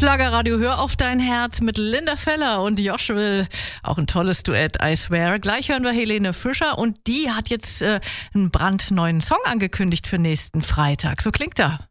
Schlagerradio, hör auf dein Herz mit Linda Feller und Joshua. Auch ein tolles Duett, I swear. Gleich hören wir Helene Fischer und die hat jetzt einen brandneuen Song angekündigt für nächsten Freitag. So klingt er.